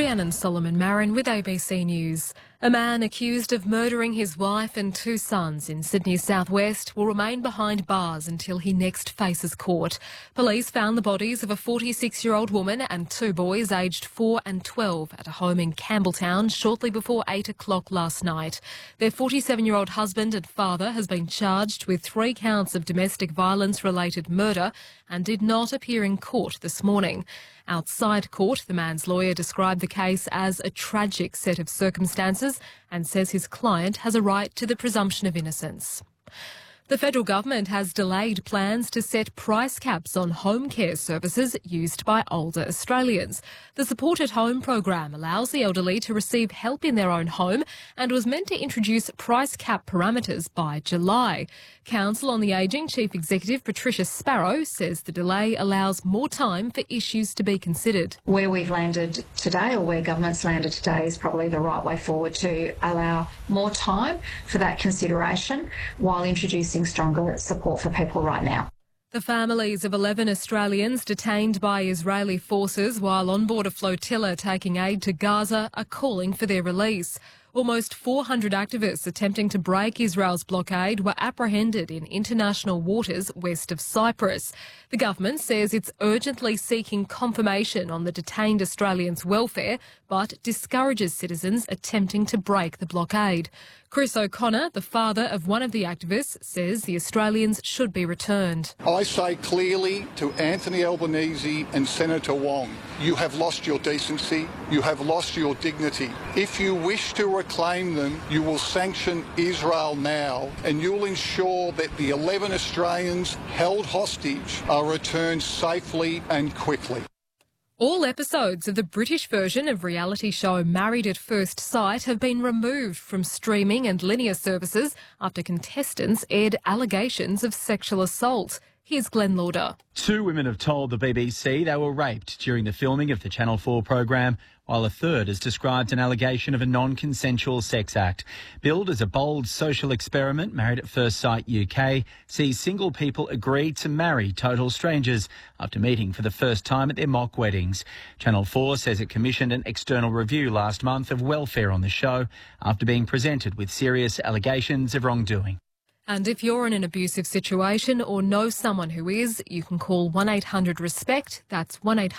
Rhiannon Solomon Marin with ABC News. A man accused of murdering his wife and two sons in Sydney's southwest will remain behind bars until he next faces court. Police found the bodies of a 46-year-old woman and two boys aged 4 and 12 at a home in Campbelltown shortly before 8 o'clock last night. Their 47-year-old husband and father has been charged with 3 counts of domestic violence-related murder and did not appear in court this morning. Outside court, the man's lawyer described the case as a tragic set of circumstances and says his client has a right to the presumption of innocence. The federal government has delayed plans to set price caps on home care services used by older Australians. The Support at Home program allows the elderly to receive help in their own home and was meant to introduce price cap parameters by July. Council on the Ageing Chief Executive Patricia Sparrow says the delay allows more time for issues to be considered. Where we've landed today, or where government's landed today, is probably the right way forward to allow more time for that consideration while introducing stronger support for people right now. The families of 11 Australians detained by Israeli forces while on board a flotilla taking aid to Gaza are calling for their release. Almost 400 activists attempting to break Israel's blockade were apprehended in international waters west of Cyprus. The government says it's urgently seeking confirmation on the detained Australians' welfare, but discourages citizens attempting to break the blockade. Chris O'Connor, the father of one of the activists, says the Australians should be returned. I say clearly to Anthony Albanese and Senator Wong, you have lost your decency, you have lost your dignity. If you wish to reclaim them, you will sanction Israel now and you'll ensure that the 11 Australians held hostage are returned safely and quickly. All episodes of the British version of reality show Married at First Sight have been removed from streaming and linear services after contestants aired allegations of sexual assault. Here's Glenn Lauder. 2 women have told the BBC they were raped during the filming of the Channel 4 program, while a third has described an allegation of a non-consensual sex act. Billed as a bold social experiment, Married at First Sight UK sees single people agree to marry total strangers after meeting for the first time at their mock weddings. Channel 4 says it commissioned an external review last month of welfare on the show after being presented with serious allegations of wrongdoing. And if you're in an abusive situation or know someone who is, you can call 1-800-RESPECT. That's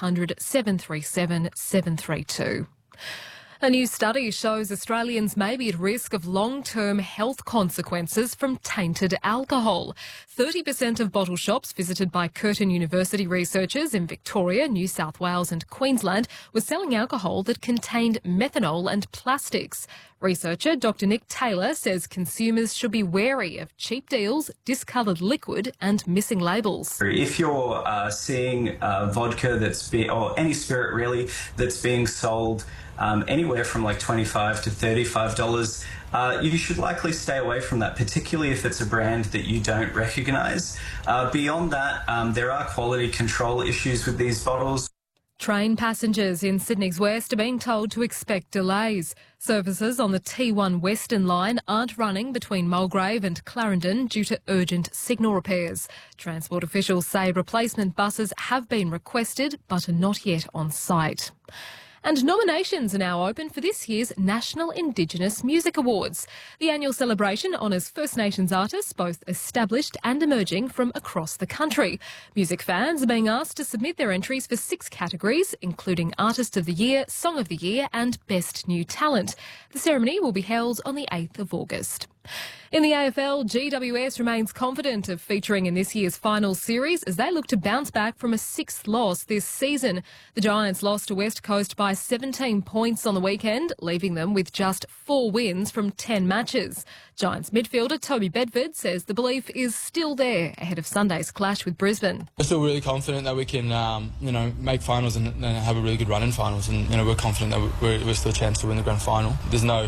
1-800-737-732. A new study shows Australians may be at risk of long-term health consequences from tainted alcohol. 30% of bottle shops visited by Curtin University researchers in Victoria, New South Wales and Queensland were selling alcohol that contained methanol and plastics. Researcher Dr Nick Taylor says consumers should be wary of cheap deals, discoloured liquid and missing labels. If you're seeing vodka or any spirit really that's being sold anywhere from like $25 to $35, you should likely stay away from that, particularly if it's a brand that you don't recognise. Beyond that, there are quality control issues with these bottles. Train passengers in Sydney's West are being told to expect delays. Services on the T1 Western line aren't running between Mulgrave and Clarendon due to urgent signal repairs. Transport officials say replacement buses have been requested but are not yet on site. And nominations are now open for this year's National Indigenous Music Awards. The annual celebration honours First Nations artists, both established and emerging from across the country. Music fans are being asked to submit their entries for 6 categories, including Artist of the Year, Song of the Year and Best New Talent. The ceremony will be held on the 8th of August. In the AFL, GWS remains confident of featuring in this year's final series as they look to bounce back from a 6th loss this season. The Giants lost to West Coast by 17 points on the weekend, leaving them with just 4 wins from 10 matches. Giants midfielder Toby Bedford says the belief is still there ahead of Sunday's clash with Brisbane. I feel really confident that we can, make finals and have a really good run in finals, and we're confident that we're still a chance to win the grand final. There's no,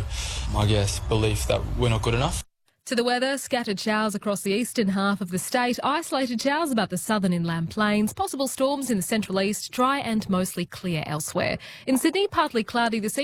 belief that we're not good enough. To the weather, scattered showers across the eastern half of the state, isolated showers about the southern inland plains, possible storms in the central east, dry and mostly clear elsewhere. In Sydney, partly cloudy this evening.